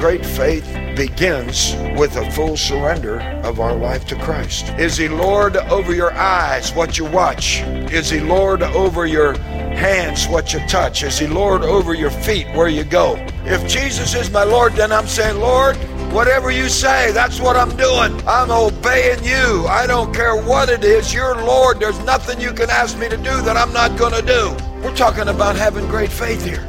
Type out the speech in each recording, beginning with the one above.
great faith begins with a full surrender of our life to Christ. Is He Lord over your eyes, what you watch? Is He Lord over your hands, what you touch? Is He Lord over your feet, where you go? If Jesus is my Lord, then I'm saying, Lord, whatever you say, that's what I'm doing. I'm obeying you. I don't care what it is. You're Lord. There's nothing you can ask me to do that I'm not going to do. We're talking about having great faith here.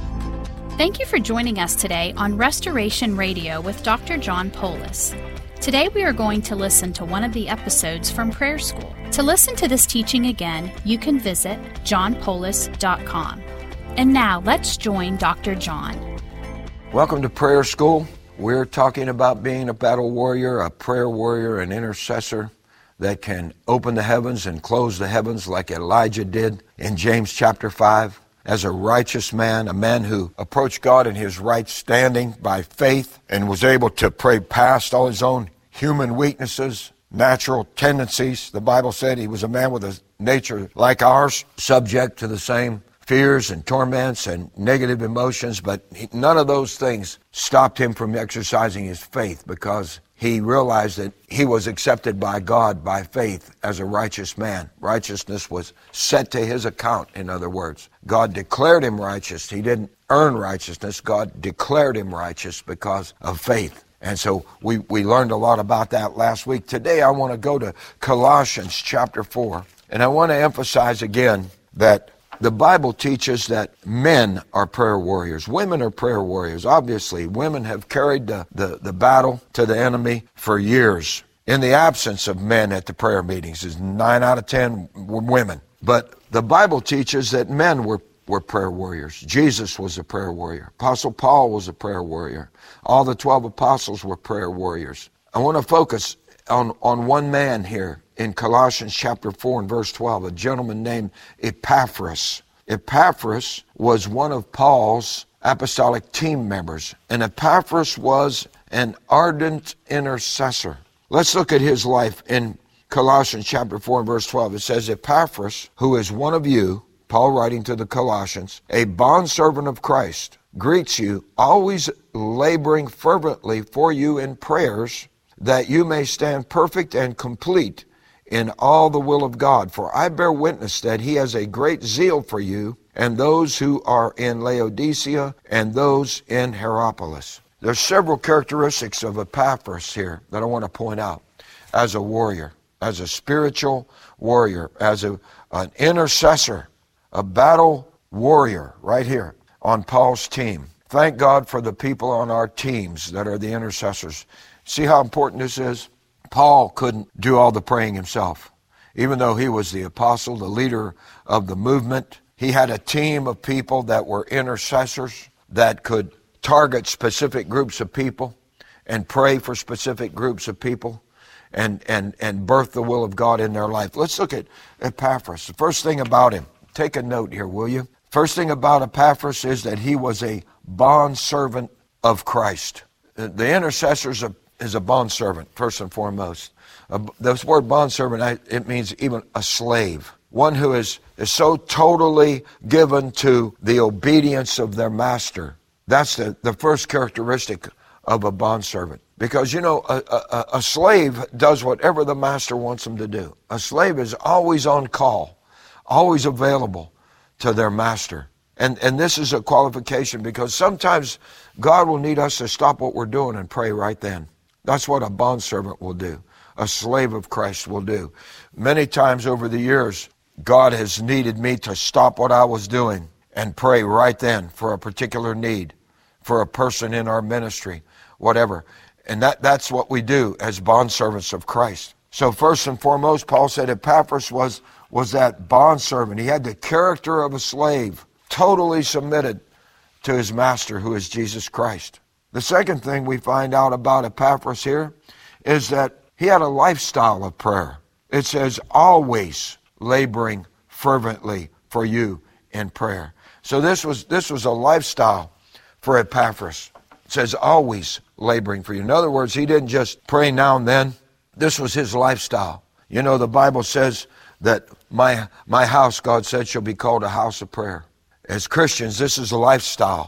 Thank you for joining us today on Restoration Radio with Dr. John Poulos. Today we are going to listen to one of the episodes from Prayer School. To listen to this teaching again, you can visit johnpoulos.com. And now let's join Dr. John. Welcome to Prayer School. We're talking about being a battle warrior, a prayer warrior, an intercessor that can open the heavens and close the heavens like Elijah did in James chapter 5. As a righteous man, a man who approached God in his right standing by faith and was able to pray past all his own human weaknesses, natural tendencies. The Bible said he was a man with a nature like ours, subject to the same fears and torments and negative emotions, but none of those things stopped him from exercising his faith, because he realized that he was accepted by God by faith as a righteous man. Righteousness was set to his account, in other words. God declared him righteous. He didn't earn righteousness. God declared him righteous because of faith. And so we learned a lot about that last week. Today I want to go to Colossians chapter 4, and I want to emphasize again that the Bible teaches that men are prayer warriors. Women are prayer warriors. Obviously, women have carried the battle to the enemy for years. In the absence of men at the prayer meetings, is 9 out of 10 were women. But the Bible teaches that men were prayer warriors. Jesus was a prayer warrior. Apostle Paul was a prayer warrior. All the 12 apostles were prayer warriors. I want to focus on one man here in Colossians chapter 4 and verse 12, a gentleman named Epaphras. Epaphras was one of Paul's apostolic team members, and Epaphras was an ardent intercessor. Let's look at his life in Colossians chapter 4 and verse 12. It says, Epaphras, who is one of you, Paul writing to the Colossians, a bondservant of Christ, greets you, always laboring fervently for you in prayers, that you may stand perfect and complete in all the will of God. For I bear witness that he has a great zeal for you, and those who are in Laodicea, and those in Hierapolis. There's several characteristics of Epaphras here that I want to point out. As a warrior, as a spiritual warrior, as an intercessor, a battle warrior right here on Paul's team. Thank God for the people on our teams that are the intercessors. See how important this is? Paul couldn't do all the praying himself. Even though he was the apostle, the leader of the movement, he had a team of people that were intercessors that could target specific groups of people and pray for specific groups of people and birth the will of God in their life. Let's look at Epaphras. The first thing about him, take a note here, will you? First thing about Epaphras is that he was a bondservant of Christ. The intercessors is a bondservant, first and foremost. This word bondservant, it means even a slave. One who is so totally given to the obedience of their master. That's the first characteristic of a bondservant. Because, a slave does whatever the master wants him to do. A slave is always on call, always available to their master. And this is a qualification, because sometimes God will need us to stop what we're doing and pray right then. That's what a bondservant will do. A slave of Christ will do. Many times over the years, God has needed me to stop what I was doing and pray right then for a particular need, for a person in our ministry, whatever. And that's what we do as bondservants of Christ. So first and foremost, Paul said Epaphras was that bondservant. He had the character of a slave, totally submitted to his master, who is Jesus Christ. The second thing we find out about Epaphras here is that he had a lifestyle of prayer. It says, always laboring fervently for you in prayer. So this was a lifestyle for Epaphras. It says, always laboring for you. In other words, he didn't just pray now and then. This was his lifestyle. The Bible says that my house, God said, shall be called a house of prayer. As Christians, this is a lifestyle.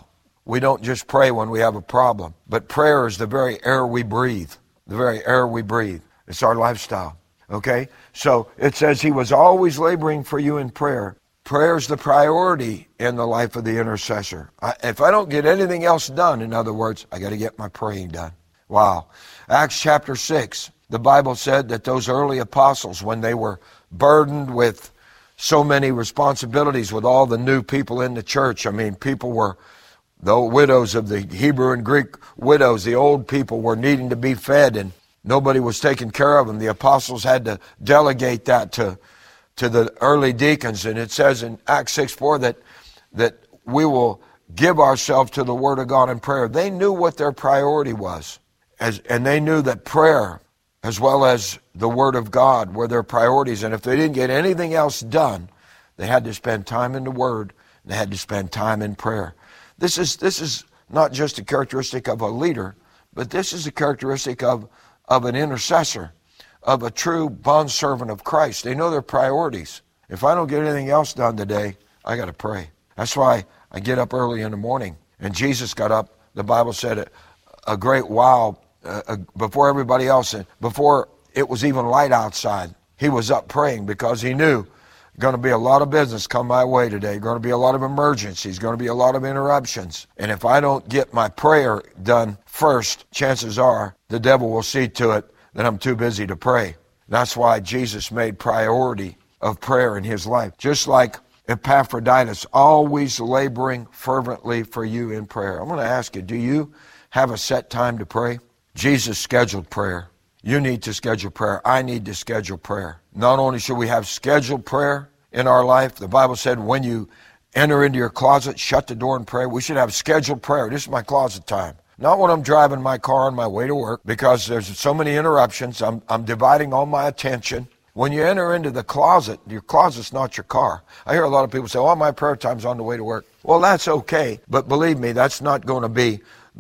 We don't just pray when we have a problem, but prayer is the very air we breathe. The very air we breathe. It's our lifestyle. Okay? So it says he was always laboring for you in prayer. Prayer is the priority in the life of the intercessor. If I don't get anything else done, in other words, I got to get my praying done. Wow. Acts chapter 6, the Bible said that those early apostles, when they were burdened with so many responsibilities with all the new people in the church, I mean, people were, the widows of the Hebrew and Greek widows, the old people were needing to be fed, and nobody was taking care of them. The apostles had to delegate that to the early deacons, and it says in Acts 6:4 that we will give ourselves to the Word of God in prayer. They knew what their priority was, and they knew that prayer as well as the Word of God were their priorities, and if they didn't get anything else done, they had to spend time in the Word, and they had to spend time in prayer. This is not just a characteristic of a leader, but this is a characteristic of an intercessor, of a true bondservant of Christ. They know their priorities. If I don't get anything else done today, I got to pray. That's why I get up early in the morning. And Jesus got up, the Bible said, a great while before everybody else, before it was even light outside. He was up praying because he knew going to be a lot of business come my way today, going to be a lot of emergencies, going to be a lot of interruptions. And if I don't get my prayer done first, chances are the devil will see to it that I'm too busy to pray. That's why Jesus made priority of prayer in his life. Just like Epaphroditus, always laboring fervently for you in prayer. I'm going to ask you, do you have a set time to pray? Jesus scheduled prayer. You need to schedule prayer. I need to schedule prayer. Not only should we have scheduled prayer in our life, the Bible said when you enter into your closet, shut the door and pray. We should have scheduled prayer. This is my closet time. Not when I'm driving my car on my way to work, because there's so many interruptions. I'm dividing all my attention. When you enter into the closet, your closet's not your car. I hear a lot of people say, oh, my prayer time's on the way to work. Well, that's okay, but believe me, that's not going to be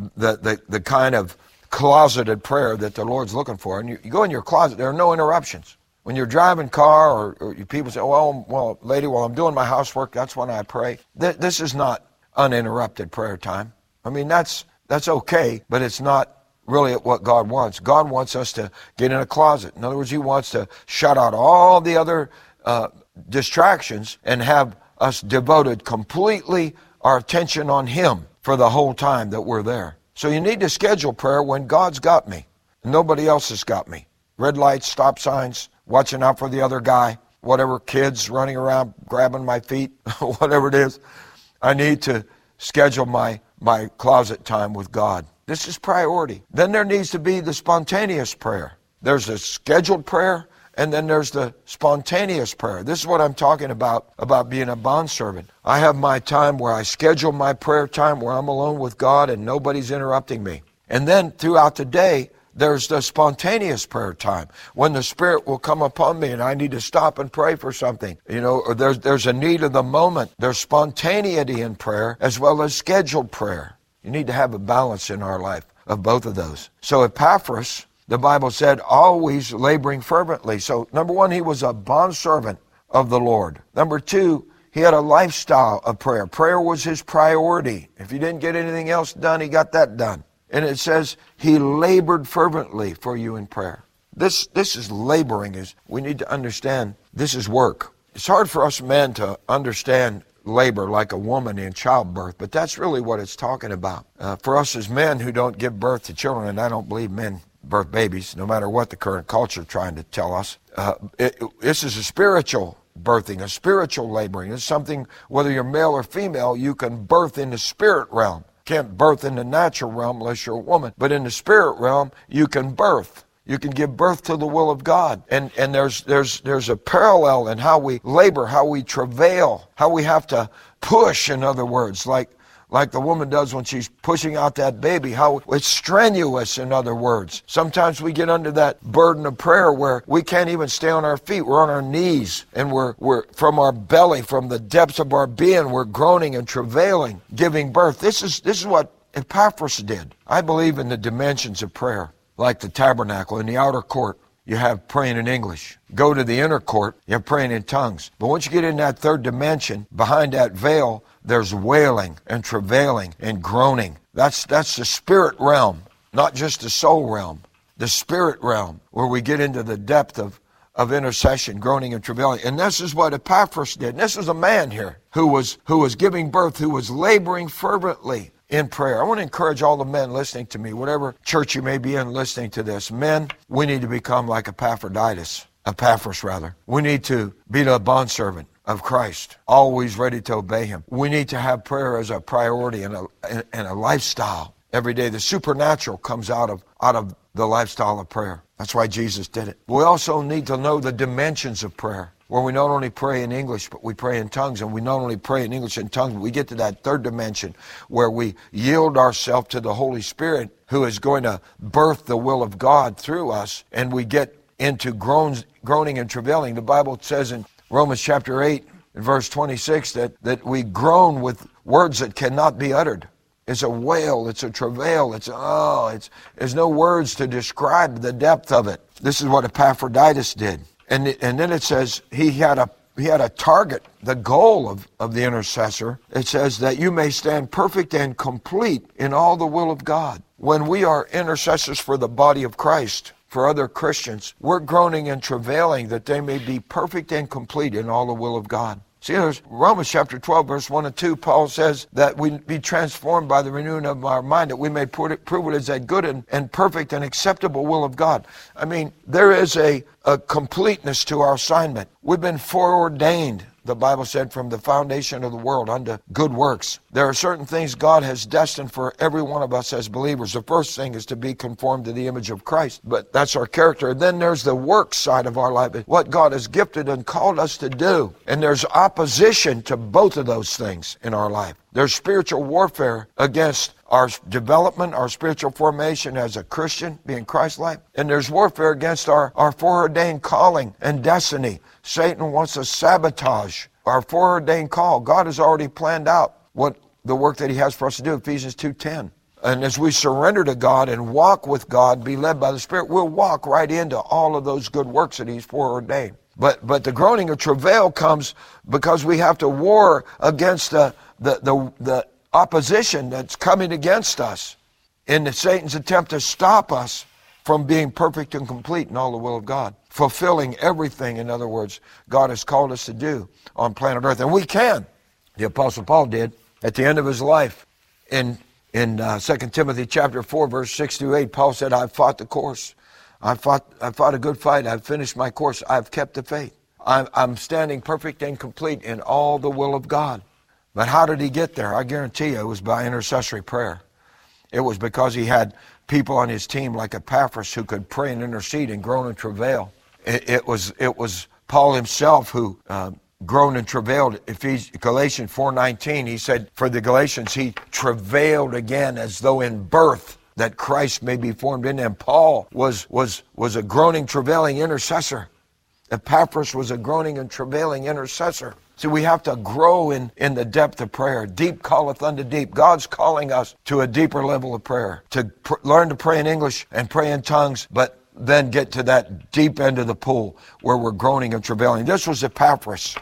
the kind of closeted prayer that the Lord's looking for. And you go in your closet, there are no interruptions. When you're driving car or people say, well, lady, while I'm doing my housework, that's when I pray. This is not uninterrupted prayer time. I mean, that's okay, but it's not really what God wants. God wants us to get in a closet. In other words, he wants to shut out all the other distractions and have us devoted completely our attention on him for the whole time that we're there. So you need to schedule prayer when God's got me. Nobody else has got me. Red lights, stop signs, watching out for the other guy, whatever, kids running around grabbing my feet, whatever it is. I need to schedule my closet time with God. This is priority. Then there needs to be the spontaneous prayer. There's a scheduled prayer, and then there's the spontaneous prayer. This is what I'm talking about being a bondservant. I have my time where I schedule my prayer time where I'm alone with God and nobody's interrupting me. And then throughout the day, there's the spontaneous prayer time when the Spirit will come upon me and I need to stop and pray for something. Or there's a need of the moment. There's spontaneity in prayer as well as scheduled prayer. You need to have a balance in our life of both of those. So Epaphras, the Bible said, always laboring fervently. So number one, he was a bondservant of the Lord. Number two, he had a lifestyle of prayer. Prayer was his priority. If he didn't get anything else done, he got that done. And it says he labored fervently for you in prayer. This is laboring. We need to understand this is work. It's hard for us men to understand labor like a woman in childbirth, but that's really what it's talking about. For us as men who don't give birth to children, and I don't believe men birth babies, no matter what the current culture is trying to tell us, this is a spiritual birthing, a spiritual laboring. It's something, whether you're male or female, you can birth in the spirit realm. Can't birth in the natural realm unless you're a woman. But in the spirit realm, you can birth. You can give birth to the will of God. And there's a parallel in how we labor, how we travail, how we have to push, in other words, like the woman does when she's pushing out that baby, how it's strenuous, in other words. Sometimes we get under that burden of prayer where we can't even stay on our feet. We're on our knees, and we're from our belly, from the depths of our being, we're groaning and travailing, giving birth. This is what Epaphras did. I believe in the dimensions of prayer, like the tabernacle. In the outer court, you have praying in English. Go to the inner court, you have praying in tongues. But once you get in that third dimension, behind that veil, there's wailing and travailing and groaning. That's the spirit realm, not just the soul realm. The spirit realm, where we get into the depth of intercession, groaning and travailing. And this is what Epaphras did. And this was a man here who was giving birth, who was laboring fervently in prayer. I want to encourage all the men listening to me, whatever church you may be in listening to this. Men, we need to become like Epaphras. We need to be the bondservant of Christ, always ready to obey him. We need to have prayer as a priority and a lifestyle every day. The supernatural comes out of the lifestyle of prayer. That's why Jesus did it. We also need to know the dimensions of prayer, where we not only pray in English, but we pray in tongues. And we not only pray in English and tongues, but we get to that third dimension where we yield ourselves to the Holy Spirit, who is going to birth the will of God through us. And we get into groaning and travailing. The Bible says in Romans chapter 8, verse 26, that we groan with words that cannot be uttered. It's a wail, it's a travail, there's no words to describe the depth of it. This is what Epaphroditus did. And then it says he had a target, the goal of the intercessor. It says that you may stand perfect and complete in all the will of God. When we are intercessors for the body of Christ, for other Christians, we're groaning and travailing that they may be perfect and complete in all the will of God. See, there's Romans chapter 12, verse 1 and 2, Paul says that we be transformed by the renewing of our mind, that we may prove it as that good and perfect and acceptable will of God. I mean, there is a completeness to our assignment. We've been foreordained, the Bible said, from the foundation of the world unto good works. There are certain things God has destined for every one of us as believers. The first thing is to be conformed to the image of Christ, but that's our character. And then there's the work side of our life, what God has gifted and called us to do. And there's opposition to both of those things in our life. There's spiritual warfare against our development, our spiritual formation as a Christian, being Christ-like. And there's warfare against our foreordained calling and destiny. Satan wants to sabotage our foreordained call. God has already planned out what the work that he has for us to do, Ephesians 2:10. And as we surrender to God and walk with God, be led by the Spirit, we'll walk right into all of those good works that he's foreordained. But the groaning of travail comes because we have to war against the opposition that's coming against us in Satan's attempt to stop us from being perfect and complete in all the will of God, fulfilling everything, in other words, God has called us to do on planet Earth. And we can. The Apostle Paul did at the end of his life. In 2 Timothy chapter 4, verse 6 through 8, Paul said, I've fought the course. I fought a good fight. I've finished my course. I've kept the faith. I'm standing perfect and complete in all the will of God. But how did he get there? I guarantee you it was by intercessory prayer. It was because he had people on his team like Epaphras who could pray and intercede and groan and travail. It was Paul himself who groaned and travailed. Galatians 4:19, he said for the Galatians, he travailed again as though in birth, that Christ may be formed in them. Paul was a groaning, travailing intercessor. Epaphras was a groaning and travailing intercessor. See, we have to grow in the depth of prayer. Deep calleth unto deep. God's calling us to a deeper level of prayer, to learn to pray in English and pray in tongues, but then get to that deep end of the pool where we're groaning and travailing. This was Epaphras.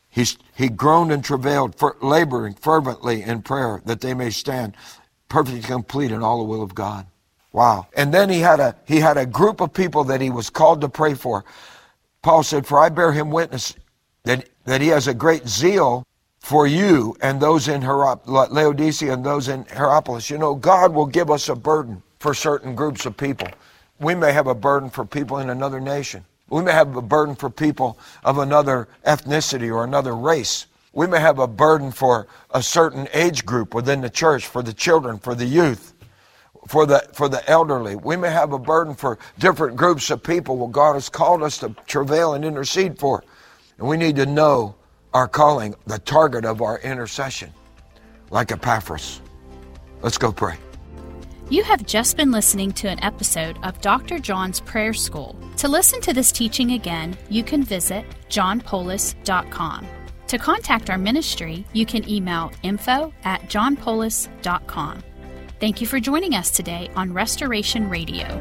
He groaned and travailed, laboring fervently in prayer, that they may stand perfectly complete in all the will of God. Wow. And then he had a group of people that he was called to pray for. Paul said, for I bear him witness that he has a great zeal for you and those in Laodicea and those in Hierapolis. You know, God will give us a burden for certain groups of people. We may have a burden for people in another nation. We may have a burden for people of another ethnicity or another race. We may have a burden for a certain age group within the church, for the children, for the youth, for the elderly. We may have a burden for different groups of people what God has called us to travail and intercede for. And we need to know our calling, the target of our intercession, like Epaphras. Let's go pray. You have just been listening to an episode of Dr. John's Prayer School. To listen to this teaching again, you can visit johnpolis.com. To contact our ministry, you can email info@johnpolis.com. Thank you for joining us today on Restoration Radio.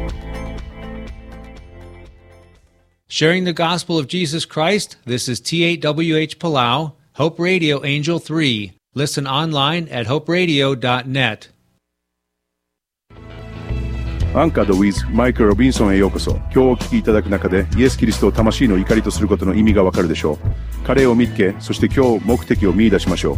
Sharing the gospel of Jesus Christ, this is T8WH Palau, Hope Radio Angel 3. Listen online at hoperadio.net. アンカード with マイケル・ロビンソンへようこそ。今日お聞きいただく中でイエス・キリストを魂の怒りとすることの意味がわかるでしょう。彼を見つけ、そして今日目的を見出しましょ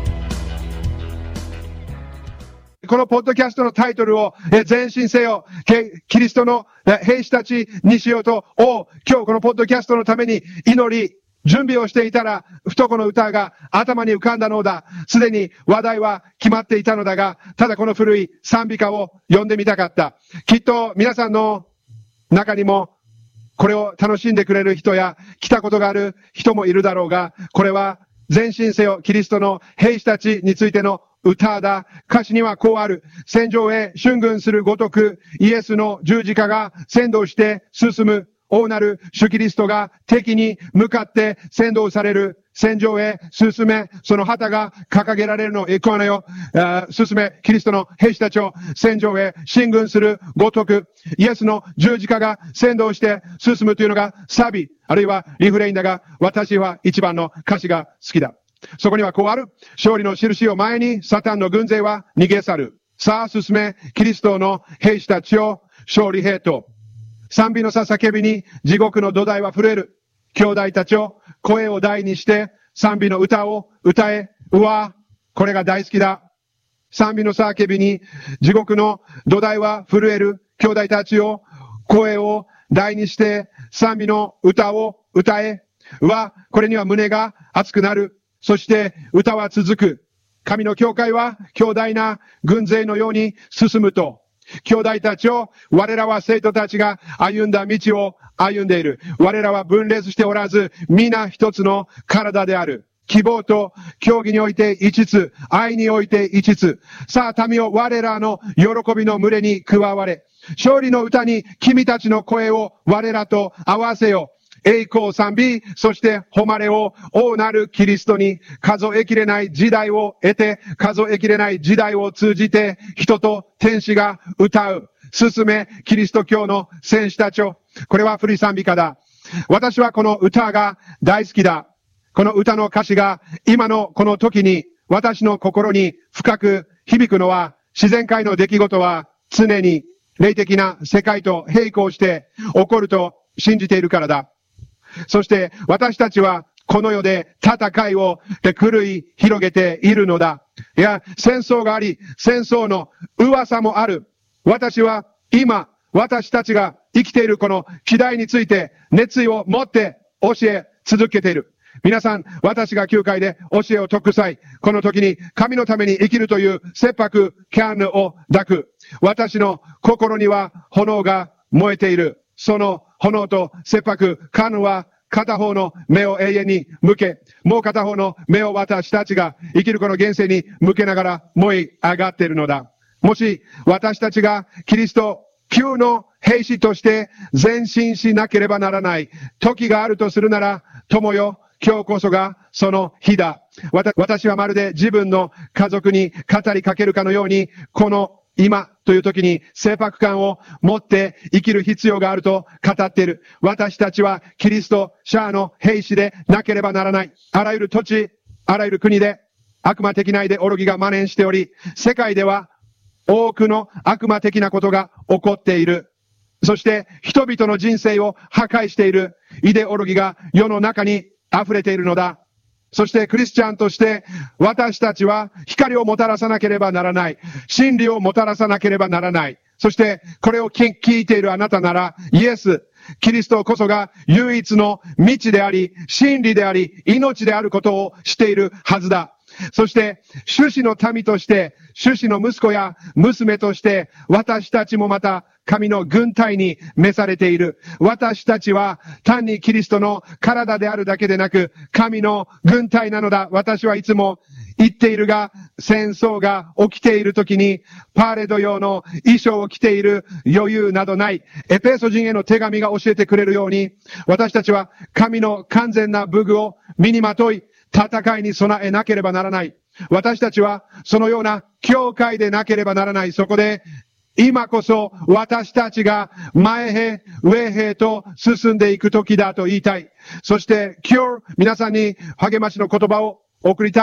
う。このポッドキャストのタイトルを前進せよ、キリストの兵士たちにしようと、今日このポッドキャストのために祈り、準備をしていたら、ふとこの歌が頭に浮かんだのだ。すでに話題は決まっていたのだが、ただこの古い賛美歌を読んでみたかった。きっと皆さんの中にも、これを楽しんでくれる人や、来たことがある人もいるだろうが、これは前進せよ、キリストの兵士たちについての歌だ。歌詞にはこうある。戦場へ進軍するごとく、イエスの十字架が先導して進む。王なる主キリストが敵に向かって先導される戦場へ進め、その旗が掲げられるのをこのよ、進め、キリストの兵士たちを戦場へ進軍するごとく、イエスの十字架が先導して進むというのがサビ、あるいはリフレインだが、私は一番の歌詞が好きだ。そこにはこうある。勝利の印を前にサタンの軍勢は逃げ去る。さあ進め、キリストの兵士たちを勝利兵と。賛美の叫びに地獄の土台は震える。兄弟たちを声を大にして賛美の歌を歌え。うわ、これが大好きだ。賛美の叫びに地獄の土台は震える。兄弟たちを声を大にして賛美の歌を歌え。うわ、これには胸が熱くなる。そして歌は続く。神の教会は強大な軍勢のように進むと。兄弟たちを、我らは生徒たちが歩んだ道を歩んでいる。我らは分裂しておらず、皆一つの体である。希望と競技において一つ、愛において一つ。さあ、民を我らの喜びの群れに加われ。勝利の歌に君たちの声を我らと合わせよ。栄光賛美、そして誉れを王なるキリストに数えきれない時代を得て、数えきれない時代を通じて人と天使が歌う。進め、キリスト教の戦士たちを。これは古い賛美歌だ。私はこの歌が大好きだ。この歌の歌詞が今のこの時に私の心に深く響くのは、自然界の出来事は常に霊的な世界と並行して起こると信じているからだ。そして私たちはこの世で戦いを狂い広げているのだ。いや、戦争があり、戦争の噂もある。私は今、私たちが生きているこの時代について熱意を持って教え続けている。皆さん、私が教会で教えを説く際、この時に神のために生きるという切迫感を抱く。私の心には炎が燃えている。その炎と切迫感は片方の目を永遠に向け、もう片方の目を私たちが生きるこの現世に向けながら燃え上がっているのだ。もし私たちがキリスト級の兵士として前進しなければならない時があるとするなら、友よ、今日こそがその日だ。私はまるで自分の家族に語りかけるかのように、この今という時に切迫感を持って生きる必要があると語っている。私たちはキリスト者の兵士でなければならない。あらゆる土地、あらゆる国で悪魔的なイデオロギーが蔓延しており、世界では多くの悪魔的なことが起こっている。そして人々の人生を破壊しているイデオロギーが世の中に溢れているのだ。そしてクリスチャンとして私たちは光をもたらさなければならない。真理をもたらさなければならない。そしてこれを聞いているあなたなら、イエス、キリストこそが唯一の道であり、真理であり、命であることをしているはずだ。そして、主子の民として、主子の息子や娘として、私たちもまた神の軍隊に召されている。私たちは単にキリストの体であるだけでなく、神の軍隊なのだ。私はいつも言っているが、戦争が起きている時に、パーレード用の衣装を着ている余裕などない。エペソ人への手紙が教えてくれるように、私たちは神の完全な武具を身にまとい、戦いに備えなければならない。私たちはそのような教会でなければならない。そこで、今こそ私たちが前へ上へと進んでいく時だと言いたい。そして今日皆さんに励ましの言葉を送りたい。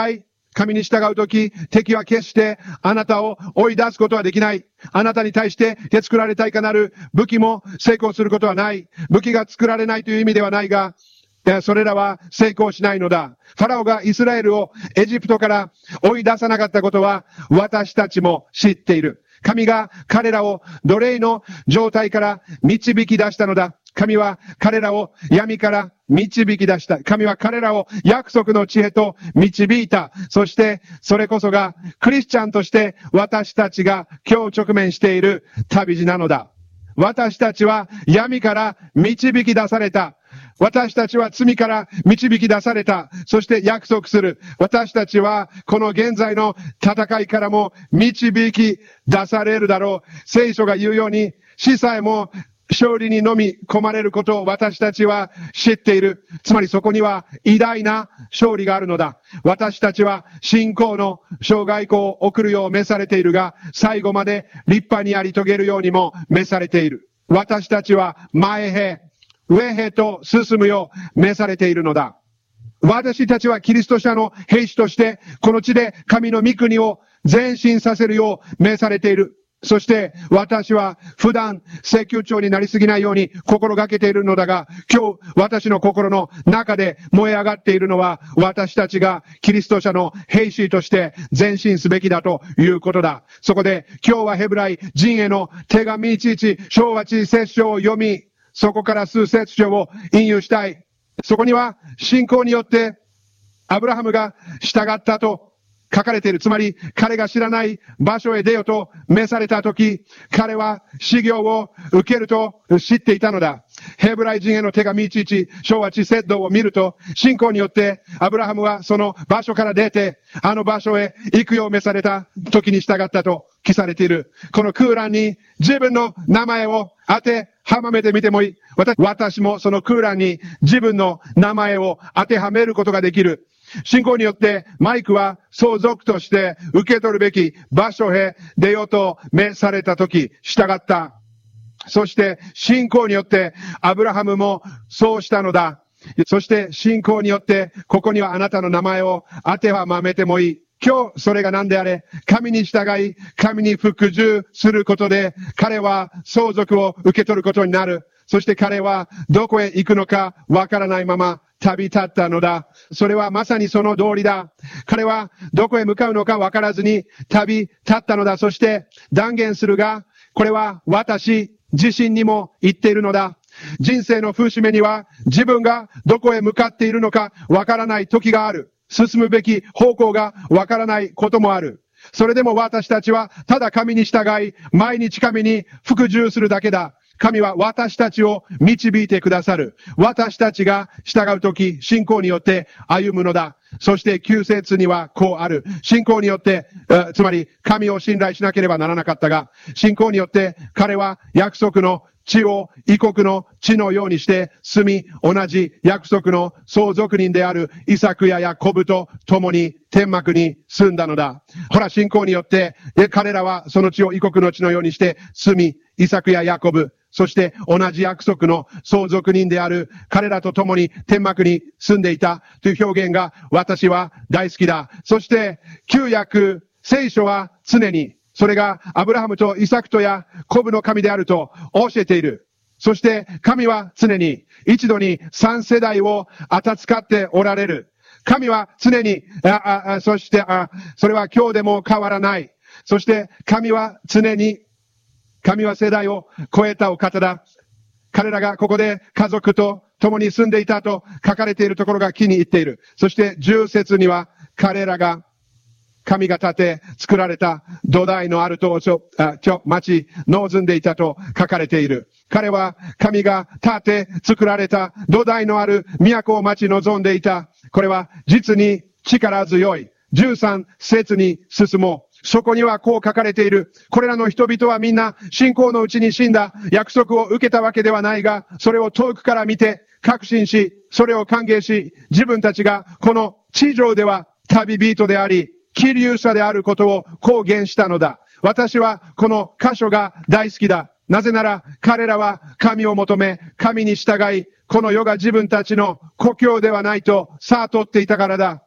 神に従うとき、敵は決してあなたを追い出すことはできない。あなたに対して作られたいかなる武器も成功することはない。武器が作られないという意味ではないが、それらは成功しないのだ。ファラオがイスラエルをエジプトから追い出さなかったことは私たちも知っている。神が彼らを奴隷の状態から導き出したのだ。神は彼らを闇から導き出した。神は彼らを約束の地へと導いた。そしてそれこそがクリスチャンとして私たちが今日直面している旅路なのだ。私たちは闇から導き出された。私たちは罪から導き出された。そして約束する。私たちはこの現在の戦いからも導き出されるだろう。聖書が言うように死さえも勝利に飲み込まれることを私たちは知っている。つまりそこには偉大な勝利があるのだ。私たちは信仰の生涯を送るよう召されているが、最後まで立派にやり遂げるようにも召されている。私たちは前へ、上へと進むよう召されているのだ。私たちはキリスト者の兵士として、この地で神の御国を前進させるよう召されている。そして私は普段説教長になりすぎないように心がけているのだが、今日私の心の中で燃え上がっているのは、私たちがキリスト者の兵士として前進すべきだということだ。そこで今日はヘブライ人への手紙11章8節章を読み、そこから数節章を引用したい。そこには信仰によってアブラハムが従ったと書かれている。つまり彼が知らない場所へ出よと召されたとき、彼は修行を受けると知っていたのだ。ヘブライ人への手紙11章8節を見ると、信仰によってアブラハムはその場所から出て、あの場所へ行くよう召された時に従ったと記されている。この空欄に自分の名前を当てはめてみてもいい。私もその空欄に自分の名前を当てはめることができる。信仰によってマイクは相続として受け取るべき場所へ出ようと召されたとき従った。そして信仰によってアブラハムもそうしたのだ。そして信仰によってここにはあなたの名前を当てはめてもいい。今日それが何であれ、神に従い、神に服従することで彼は相続を受け取ることになる。そして彼はどこへ行くのかわからないまま旅立ったのだ。それはまさにその通りだ。彼はどこへ向かうのかわからずに旅立ったのだ。そして断言するが、これは私自身にも言っているのだ。人生の節目には自分がどこへ向かっているのかわからない時がある。進むべき方向がわからないこともある。それでも私たちはただ神に従い、毎日神に服従するだけだ。神は私たちを導いてくださる。私たちが従うとき、信仰によって歩むのだ。そして9節にはこうある。信仰によって、つまり神を信頼しなければならなかったが、信仰によって彼は約束の地を異国の地のようにして住み、同じ約束の相続人であるイサクやヤコブと共に天幕に住んだのだ。ほら、信仰によって彼らはその地を異国の地のようにして住み、イサクやヤコブ、そして同じ約束の相続人である彼らと共に天幕に住んでいたという表現が私は大好きだ。そして旧約聖書は常にそれがアブラハムとイサクとヤコブの神であると教えている。そして神は常に一度に3世代を扱っておられる。神は常に、そしてそれは今日でも変わらない。そして神は世代を超えたお方だ。彼らがここで家族と共に住んでいたと書かれているところが気に入っている。そして10節には彼らが神が建て作られた土台のあると町、望んでいたと書かれている。彼は神が建て作られた土台のある都を待ち望んでいた。これは実に力強い。13節に進もう。そこにはこう書かれている。これらの人々はみんな信仰のうちに死んだ約束を受けたわけではないが、それを遠くから見て確信し、それを歓迎し、自分たちがこの地上では旅人であり、寄留者であることを公言したのだ。私はこの箇所が大好きだ。なぜなら彼らは神を求め、神に従い、この世が自分たちの故郷ではないと悟っていたからだ。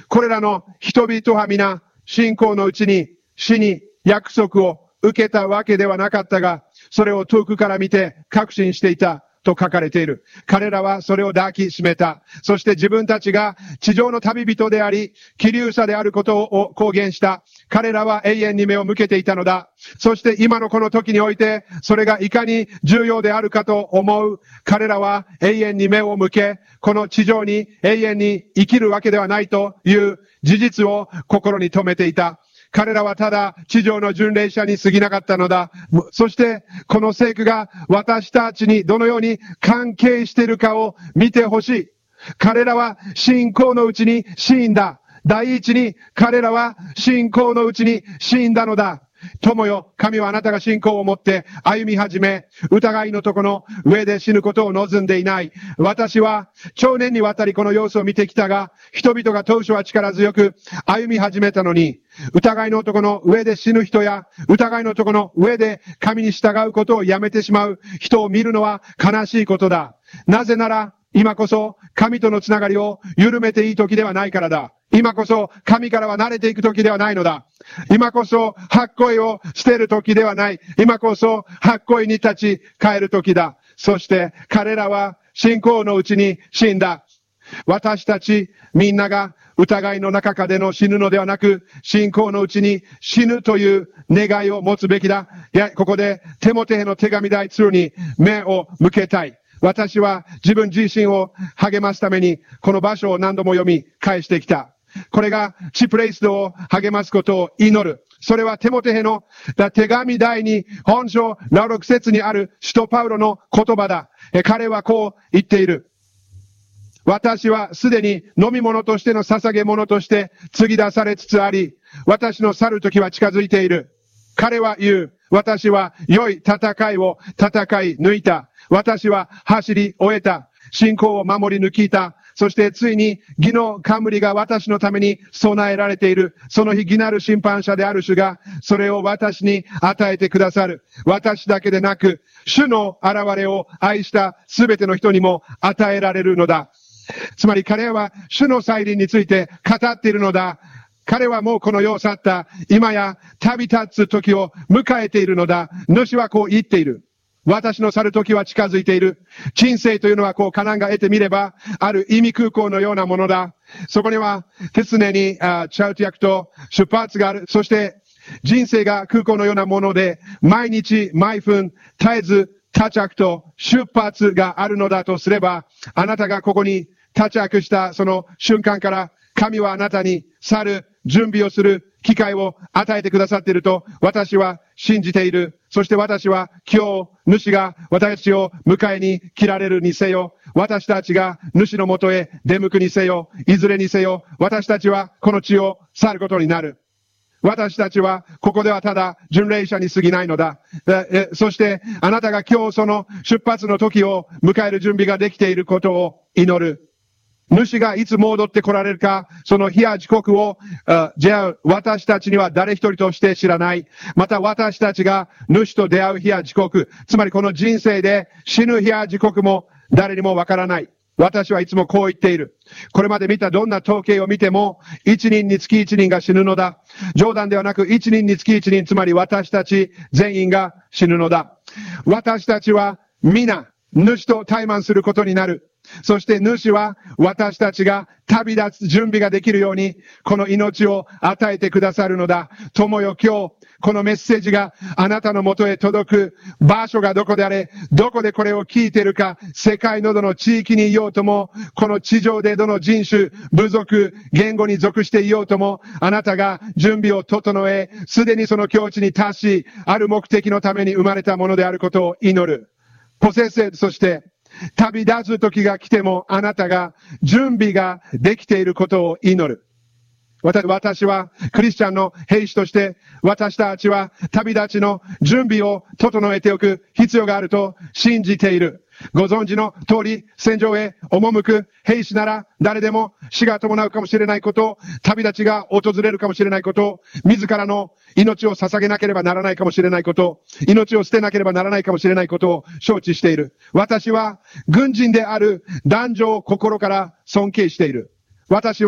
これらの人々は皆、信仰のうちに死に約束を受けたわけではなかったが、それを遠くから見て確信していたと書かれている。彼らはそれを抱きしめた。そして自分たちが地上の旅人であり、気流者であることを公言した。彼らは永遠に目を向けていたのだ。そして今のこの時において、それがいかに重要であるかと思う。彼らは永遠に目を向け、この地上に永遠に生きるわけではないという事実を心に留めていた。彼らはただ地上の巡礼者に過ぎなかったのだ。そしてこの聖句が私たちにどのように関係しているかを見てほしい。彼らは信仰のうちに死んだ。第一に彼らは信仰のうちに死んだのだ。友よ、神はあなたが信仰を持って歩み始め、疑いのとこの上で死ぬことを望んでいない。私は長年にわたりこの様子を見てきたが、人々が当初は力強く歩み始めたのに、疑いの男の上で死ぬ人や、疑いの男の上で神に従うことをやめてしまう人を見るのは悲しいことだ。なぜなら、今こそ神とのつながりを緩めていい時ではないからだ。今こそ神からは慣れていく時ではないのだ。今こそ白恋を捨てる時ではない。今こそ白恋に立ち返る時だ。そして彼らは信仰のうちに死んだ。私たちみんなが疑いの中かでの死ぬのではなく、信仰のうちに死ぬという願いを持つべきだ。いや、ここでテモテへの手紙第2に目を向けたい。私は自分自身を励ますためにこの場所を何度も読み返してきた。これがチプレイスドを励ますことを祈る。それはテモテへの手紙第2本章6節にある使徒パウロの言葉だ。彼はこう言っている。私はすでに飲み物としての捧げ物として継ぎ出されつつあり、私の去る時は近づいている。彼は言う。私は良い戦いを戦い抜いた。私は走り終えた。信仰を守り抜きた。そしてついに義の冠が私のために備えられている。その日義なる審判者である主がそれを私に与えてくださる。私だけでなく、主の現れを愛したすべての人にも与えられるのだ。つまり彼は主の再臨について語っているのだ。彼はもうこの世を去った。今や旅立つ時を迎えているのだ。主はこう言っている。私の去る時は近づいている。人生というのはこう、カナンが得てみれば、ある意味空港のようなものだ。そこには、常に、チャウト役と出発がある。そして、人生が空港のようなもので、毎日、毎分、絶えず、他着と出発があるのだとすれば、あなたがここに他着したその瞬間から、神はあなたに去る準備をする機会を与えてくださっていると私は信じている。そして私は今日主が私たちを迎えに来られるにせよ、私たちが主のもとへ出向くにせよ、いずれにせよ、私たちはこの地を去ることになる。私たちはここではただ巡礼者に過ぎないのだ。そしてあなたが今日その出発の時を迎える準備ができていることを祈る。主がいつ戻って来られるか、その日や時刻を、じゃあ私たちには誰一人として知らない。また私たちが主と出会う日や時刻、つまりこの人生で死ぬ日や時刻も誰にもわからない。私はいつもこう言っている。これまで見たどんな統計を見ても、一人につき一人が死ぬのだ。冗談ではなく、一人につき一人、つまり私たち全員が死ぬのだ。私たちは皆、主と対マンすることになる。そして主は私たちが旅立つ準備ができるようにこの命を与えてくださるのだ。友よ、今日このメッセージがあなたのもとへ届く場所がどこであれ、どこでこれを聞いているか、世界のどの地域にいようとも、この地上でどの人種、部族、言語に属していようとも、あなたが準備を整え、すでにその境地に達し、ある目的のために生まれたものであることを祈る。ポセッセ、そして旅立つ時が来てもあなたが準備ができていることを祈る。私はクリスチャンの兵士として私たちは旅立ちの準備を整えておく必要があると信じている。ご存知の通り戦場へ赴く兵士なら誰でも死が伴うかもしれないこと、旅立ちが訪れるかもしれないこと、自らの命を捧げなければならないかもしれないこと、命を捨てなければならないかもしれないことを承知している。私は軍人である男女を心から尊敬している。私は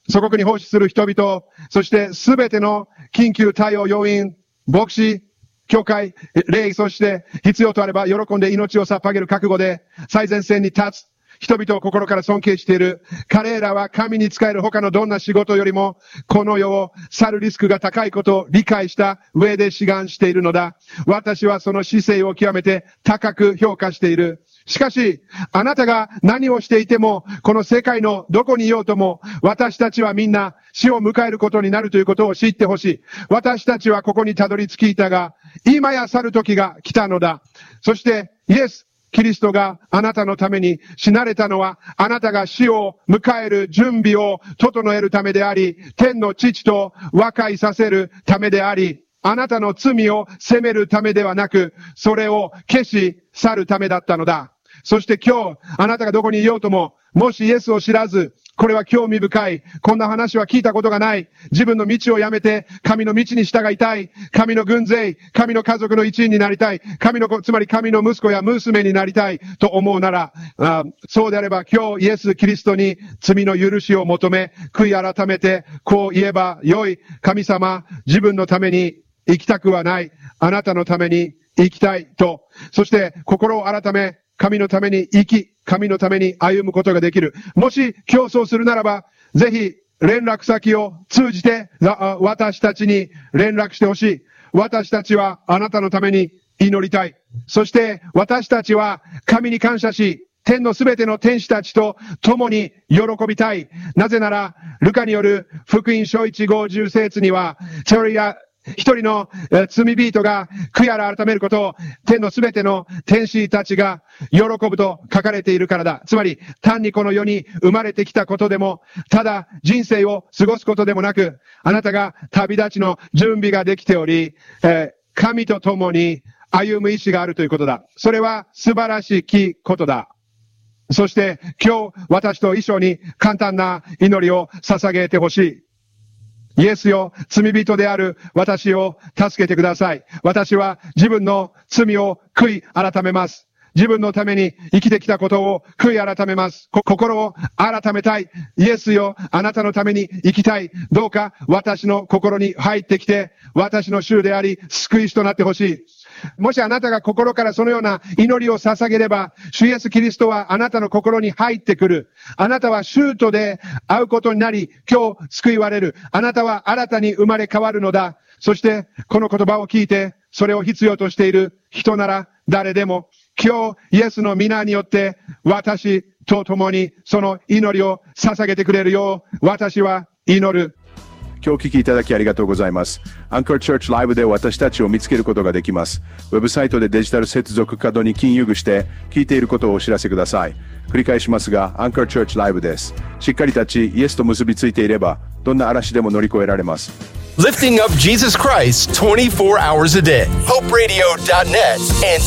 祖国に奉仕する人々、そしてすべての緊急対応要員、牧師、教会、霊、そして必要とあれば喜んで命を捧げる覚悟で最前線に立つ。人々を心から尊敬している。彼らは神に仕える他のどんな仕事よりも、この世を去るリスクが高いことを理解した上で志願しているのだ。私はその姿勢を極めて高く評価している。しかし、あなたが何をしていても、この世界のどこにいようとも、私たちはみんな死を迎えることになるということを知ってほしい。私たちはここにたどり着いたが、今や去る時が来たのだ。そして、イエス、キリストがあなたのために死なれたのは、あなたが死を迎える準備を整えるためであり、天の父と和解させるためであり、あなたの罪を責めるためではなく、それを消し去るためだったのだ。そして今日、あなたがどこにいようとも、もしイエスを知らず、これは興味深い。こんな話は聞いたことがない。自分の道をやめて、神の道に従いたい。神の軍勢、神の家族の一員になりたい。神の子、つまり神の息子や娘になりたいと思うなら、そうであれば今日イエス・キリストに罪の許しを求め、悔い改めて、こう言えばよい。神様、自分のために生きたくはない。あなたのために生きたいと。そして心を改め、神のために生き、神のために歩むことができる。もし競争するならば、ぜひ連絡先を通じて私たちに連絡してほしい。私たちはあなたのために祈りたい。そして私たちは神に感謝し、天のすべての天使たちと共に喜びたい。なぜなら、ルカによる福音書150節には、一人の罪人が悔い改めることを天のすべての天使たちが喜ぶと書かれているからだ。つまり単にこの世に生まれてきたことでも、ただ人生を過ごすことでもなく、あなたが旅立ちの準備ができており、神と共に歩む意志があるということだ。それは素晴らしきことだ。そして今日私と一緒に簡単な祈りを捧げてほしい。イエスよ、罪人である私を助けてください。私は自分の罪を悔い改めます。自分のために生きてきたことを悔い改めます。心を改めたい。イエスよ、あなたのために生きたい。どうか私の心に入ってきて、私の主であり、救い主となってほしい。もしあなたが心からそのような祈りを捧げれば、主イエスキリストはあなたの心に入ってくる。あなたは主とで会うことになり、今日救われる。あなたは新たに生まれ変わるのだ。そしてこの言葉を聞いて、それを必要としている人なら誰でも、今日イエスの皆によって私と共にその祈りを捧げてくれるよう私は祈る。 今日お聞きいただきありがとうございます。アンカーチャーチライブで私たちを見つけることができます。ウェブサイトでデジタル接続カードに金融して聞いていることをお知らせください。繰り返しますが、アンカーチャーチライブです。しっかり立ち、イエスと結びついていれば、どんな嵐でも乗り越えられます。 Lifting up Jesus Christ 24 hours a day. HopeRadio.net and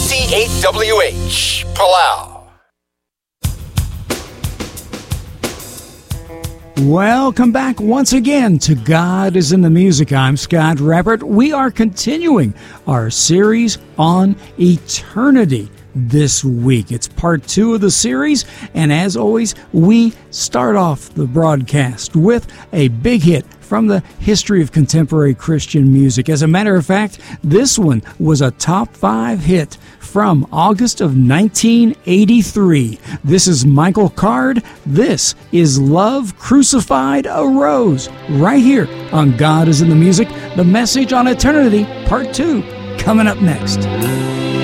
C8WH, Palau. Welcome back once again to God is in the Music. I'm Scott Rappert. We are continuing our series on eternity this week. It's part 2 of the series, and as always, we start off the broadcast with a big hit from the history of contemporary Christian music. As a matter of fact, this one was a top 5 hit from August of 1983. This is Michael Card. This is Love Crucified Arose, right here on God is in the Music, the message on eternity, part 2, coming up next.